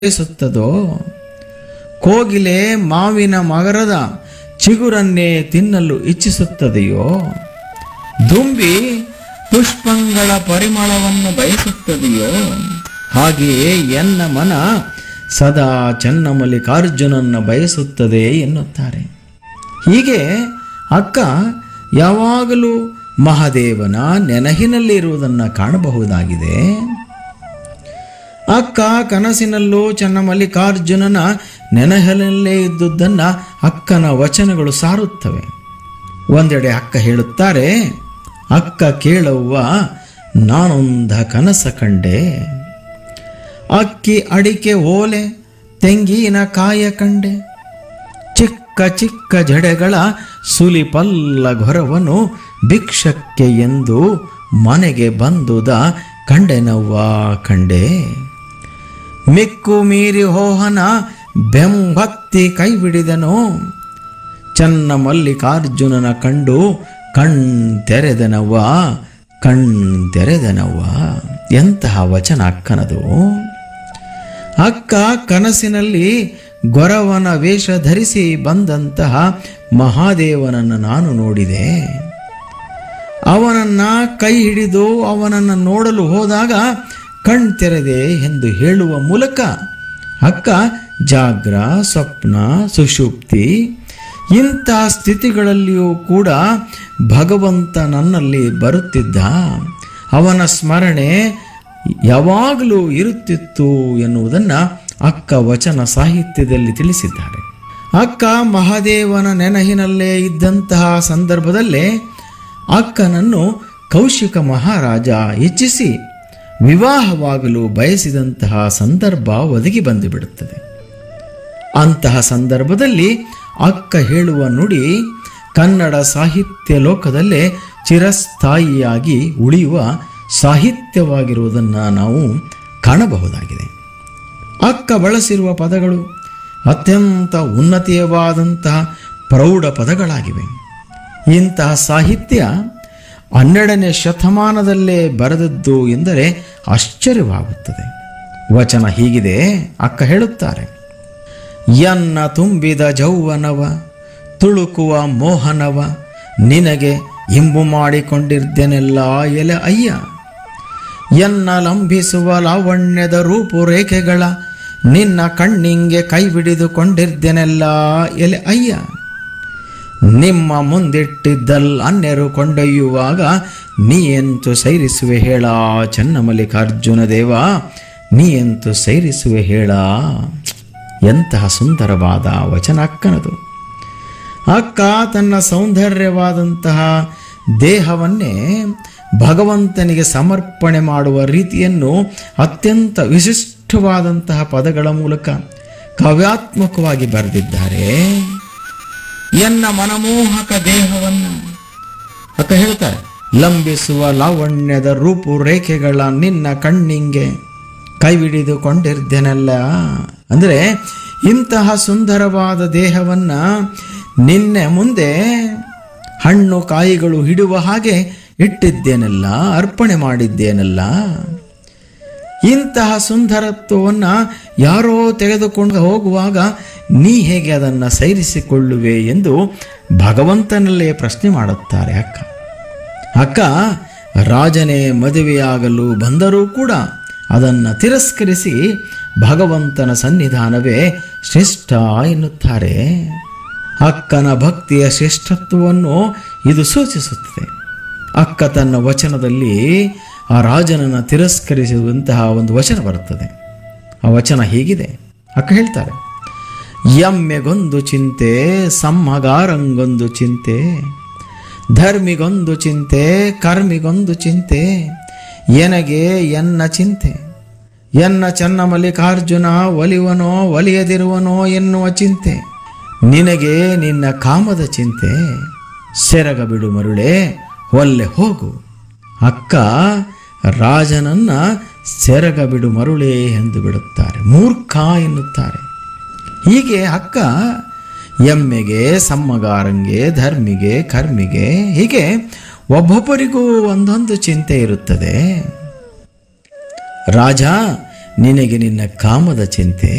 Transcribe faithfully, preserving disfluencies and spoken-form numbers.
ಬಯಸುತ್ತದೋ? ಕೋಗಿಲೆ ಮಾವಿನ ಮಗರದ ಚಿಗುರನ್ನೇ ತಿನ್ನಲು ಇಚ್ಛಿಸುತ್ತದೆಯೋ? ದುಂಬಿ ಪುಷ್ಪಗಳ ಪರಿಮಳವನ್ನು ಬಯಸುತ್ತದೆಯೋ? ಹಾಗೆಯೇ ಎನ್ನ ಮನ ಸದಾ ಚನ್ನಮಲ್ಲಿಕಾರ್ಜುನನ್ನ ಬಯಸುತ್ತದೆ ಎನ್ನುತ್ತಾರೆ. ಹೀಗೆ ಅಕ್ಕ ಯಾವಾಗಲೂ ಮಹಾದೇವನ ನೆನಹಿನಲ್ಲಿರುವುದನ್ನು ಕಾಣಬಹುದಾಗಿದೆ. ಅಕ್ಕ ಕನಸಿನಲ್ಲೂ ಚನ್ನಮಲ್ಲಿಕಾರ್ಜುನನ ನೆನಹಲಲ್ಲೇ ಇದ್ದುದನ್ನು ಅಕ್ಕನ ವಚನಗಳು ಸಾರುತ್ತವೆ. ಒಂದೆಡೆ ಅಕ್ಕ ಹೇಳುತ್ತಾರೆ, ಅಕ್ಕ ಕೇಳವ್ವ ನಾನೊಂದ ಕನಸ ಕಂಡೆ, ಅಕ್ಕಿ ಅಡಿಕೆ ಓಲೆ ತೆಂಗಿನ ಕಾಯ ಕಂಡೆ, ಚಿಕ್ಕ ಚಿಕ್ಕ ಜಡೆಗಳ ಸುಲಿಪಲ್ಲ ಗೊರವನು ಭಿಕ್ಷಕ್ಕೆ ಎಂದು ಮನೆಗೆ ಬಂದುದ ಕಂಡೆನವ್ವ ಕಂಡೆ. ಮಿಕ್ಕು ಮೀರಿ ಹೋಹನ ಬೆಂಭಕ್ತಿ ಕೈಬಿಡಿದನು, ಚನ್ನ ಮಲ್ಲಿಕಾರ್ಜುನನ ಕಂಡು ಕಣ್ ತೆರೆದನವ್ವ ಕಣ್ ತೆರೆದನವ್ವ. ಎಂತಹ ವಚನ ಅಕ್ಕನದು. ಅಕ್ಕ ಕನಸಿನಲ್ಲಿ ಗೊರವನ ವೇಷ ಧರಿಸಿ ಬಂದಂತಹ ಮಹಾದೇವನನ್ನು ನಾನು ನೋಡಿದೆ. ಅವನನ್ನ ಕೈ ಹಿಡಿದು ಅವನನ್ನು ನೋಡಲು ಹೋದಾಗ ಕಣ್ ತೆರೆದೆ ಎಂದು ಹೇಳುವ ಮೂಲಕ ಅಕ್ಕ ಜಾಗ್ರ, ಸ್ವಪ್ನ, ಸುಷುಪ್ತಿ ಇಂಥ ಸ್ಥಿತಿಗಳಲ್ಲಿಯೂ ಕೂಡ ಭಗವಂತ ನನ್ನಲ್ಲಿ ಬರುತ್ತಿದ್ದ, ಅವನ ಸ್ಮರಣೆ ಯಾವಾಗಲೂ ಇರುತ್ತಿತ್ತು ಎನ್ನುವುದನ್ನು ಅಕ್ಕ ವಚನ ಸಾಹಿತ್ಯದಲ್ಲಿ ತಿಳಿಸಿದ್ದಾರೆ. ಅಕ್ಕ ಮಹಾದೇವನ ನೆನಹಿನಲ್ಲೇ ಇದ್ದಂತಹ ಸಂದರ್ಭದಲ್ಲೇ ಅಕ್ಕನನ್ನು ಕೌಶಿಕ ಮಹಾರಾಜ ಇಚ್ಛಿಸಿ ವಿವಾಹವಾಗಲು ಬಯಸಿದಂತಹ ಸಂದರ್ಭ ಒದಗಿ ಬಂದು ಬಿಡುತ್ತದೆ. ಅಂತಹ ಸಂದರ್ಭದಲ್ಲಿ ಅಕ್ಕ ಹೇಳುವ ನುಡಿ ಕನ್ನಡ ಸಾಹಿತ್ಯ ಲೋಕದಲ್ಲೇ ಚಿರಸ್ಥಾಯಿಯಾಗಿ ಉಳಿಯುವ ಸಾಹಿತ್ಯವಾಗಿರುವುದನ್ನು ನಾವು ಕಾಣಬಹುದಾಗಿದೆ. ಅಕ್ಕ ಬಳಸಿರುವ ಪದಗಳು ಅತ್ಯಂತ ಉನ್ನತೀಯವಾದಂತಹ ಪ್ರೌಢ ಪದಗಳಾಗಿವೆ. ಇಂತಹ ಸಾಹಿತ್ಯ ಹನ್ನೆರಡನೇ ಶತಮಾನದಲ್ಲೇ ಬರೆದದ್ದು ಎಂದರೆ ಆಶ್ಚರ್ಯವಾಗುತ್ತದೆ. ವಚನ ಹೀಗಿದೆ, ಅಕ್ಕ ಹೇಳುತ್ತಾರೆ, ಎನ್ನ ತುಂಬಿದ ಜೌವನವ ತುಳುಕುವ ಮೋಹನವ ನಿನಗೆ ಇಂಬು ಮಾಡಿಕೊಂಡಿರ್ದೆನೆಲ್ಲ ಎಲೆ ಅಯ್ಯ, ಎನ್ನ ಲಂಬಿಸುವ ಲಾವಣ್ಯದ ರೂಪುರೇಖೆಗಳ ನಿನ್ನ ಕಣ್ಣಿಂಗೆ ಕೈ ಬಿಡಿದುಕೊಂಡಿರ್ದೆನೆಲ್ಲ ಎಲೆ ಅಯ್ಯ, ನಿಮ್ಮ ಮುಂದಿಟ್ಟಿದ್ದಲ್ ಅನ್ಯರು ಕೊಂಡೊಯ್ಯುವಾಗ ನೀ ಎಂತು ಸೈರಿಸುವೆ ಹೇಳ ಚನ್ನಮಲ್ಲಿಕಾರ್ಜುನ ದೇವ, ನೀ ಎಂತು ಸೈರಿಸುವೆ ಹೇಳ. ಎಂತಹ ಸುಂದರವಾದ ವಚನ ಅಕ್ಕನದು. ಅಕ್ಕ ತನ್ನ ಸೌಂದರ್ಯವಾದಂತಹ ದೇಹವನ್ನೇ ಭಗವಂತನಿಗೆ ಸಮರ್ಪಣೆ ಮಾಡುವ ರೀತಿಯನ್ನು ಅತ್ಯಂತ ವಿಶಿಷ್ಟವಾದಂತಹ ಪದಗಳ ಮೂಲಕ ಕಾವ್ಯಾತ್ಮಕವಾಗಿ ಬರೆದಿದ್ದಾರೆ. ಎನ್ನ ಮನಮೋಹಕ ದೇಹವನ್ನು ಅಕ್ಕ ಹೇಳ್ತಾರೆ, ಲಂಬಿಸುವ ಲಾವಣ್ಯದ ರೂಪುರೇಖೆಗಳ ನಿನ್ನ ಕಣ್ಣಿಂಗೆ ಕೈಬಿಡಿದುಕೊಂಡಿರ್ದೆನಲ್ಲ. ಅಂದರೆ ಇಂತಹ ಸುಂದರವಾದ ದೇಹವನ್ನು ನಿನ್ನೆ ಮುಂದೆ ಹಣ್ಣು ಕಾಯಿಗಳು ಹಿಡುವ ಹಾಗೆ ಇಟ್ಟಿದ್ದೇನಲ್ಲ, ಅರ್ಪಣೆ ಮಾಡಿದ್ದೇನಲ್ಲ. ಇಂತಹ ಸುಂದರತ್ವವನ್ನು ಯಾರೋ ತೆಗೆದುಕೊಂಡು ಹೋಗುವಾಗ ನೀ ಹೇಗೆ ಅದನ್ನು ಸೈರಿಸಿಕೊಳ್ಳುವೆ ಎಂದು ಭಗವಂತನಲ್ಲೇ ಪ್ರಶ್ನೆ ಮಾಡುತ್ತಾರೆ ಅಕ್ಕ. ಅಕ್ಕ ರಾಜನೇ ಮದುವೆಯಾಗಲು ಬಂದರೂ ಕೂಡ ಅದನ್ನು ತಿರಸ್ಕರಿಸಿ ಭಗವಂತನ ಸನ್ನಿಧಾನವೇ ಶ್ರೇಷ್ಠ ಎನ್ನುತ್ತಾರೆ. ಅಕ್ಕನ ಭಕ್ತಿಯ ಶ್ರೇಷ್ಠತ್ವವನ್ನು ಇದು ಸೂಚಿಸುತ್ತದೆ. ಅಕ್ಕ ತನ್ನ ವಚನದಲ್ಲಿ ಆ ರಾಜನನ್ನು ತಿರಸ್ಕರಿಸುವಂತಹ ಒಂದು ವಚನ ಬರುತ್ತದೆ. ಆ ವಚನ ಹೀಗಿದೆ, ಅಕ್ಕ ಹೇಳ್ತಾರೆ, ಎಮ್ಮೆಗೊಂದು ಚಿಂತೆ ಸಮ್ಮಗಾರಂಗೊಂದು ಚಿಂತೆ, ಧರ್ಮಿಗೊಂದು ಚಿಂತೆ ಕರ್ಮಿಗೊಂದು ಚಿಂತೆ, ಎನಗೆ ಎನ್ನ ಚಿಂತೆ, ಎನ್ನ ಚನ್ನಮಲ್ಲಿಕಾರ್ಜುನ ಒಲಿವನೋ ಒಲಿಯದಿರುವನೋ ಎನ್ನುವ ಚಿಂತೆ, ನಿನಗೆ ನಿನ್ನ ಕಾಮದ ಚಿಂತೆ, ಸೆರಗ ಬಿಡು ಮರುಳೆ ಒಲ್ಲೆ ಹೋಗು. ಅಕ್ಕ ರಾಜನನ್ನ ಸೆರಗ ಬಿಡು ಮರುಳೆ ಎಂದು ಬಿಡುತ್ತಾರೆ, ಮೂರ್ಖ ಎನ್ನುತ್ತಾರೆ. ಹೀಗೆ ಅಕ್ಕ ಎಮ್ಮೆಗೆ, ಸಮ್ಮಗಾರಂಗೆ, ಧರ್ಮಿಗೆ, ಕರ್ಮಿಗೆ, ಹೀಗೆ ಒಬ್ಬೊಬ್ಬರಿಗೂ ಒಂದೊಂದು ಚಿಂತೆ ಇರುತ್ತದೆ. ರಾಜ ನಿನಗೆ ನಿನ್ನ ಕಾಮದ ಚಿಂತೆ